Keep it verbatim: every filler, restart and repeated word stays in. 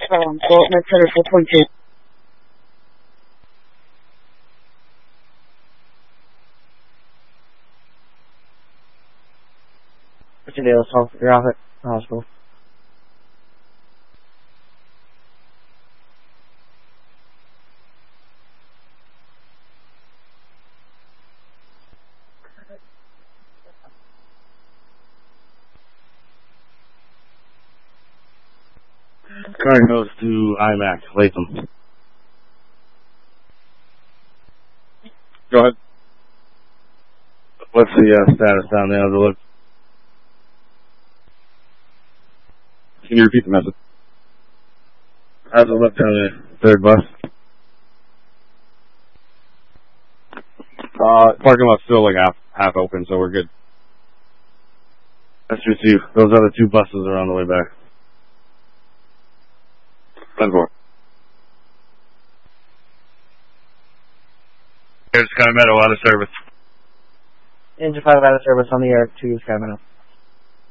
um, go up next center four point two. What's your deal, so you're off at the hospital. Car goes to IMAC, Latham. Go ahead. What's the uh, status down there? The look. Can you repeat the message? How's it look down there? Third bus. Uh, parking lot's still like half half open, so we're good. That's received. Those other two buses are on the way back. ten four. Here's Sky Meadow out of service. Engine five out of service on the air to Sky Meadow.